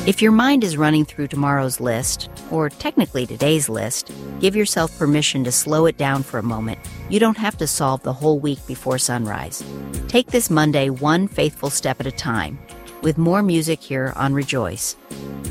If your mind is running through tomorrow's list, or technically today's list, give yourself permission to slow it down for a moment. You don't have to solve the whole week before sunrise. Take this Monday one faithful step at a time, with more music here on Rejoice.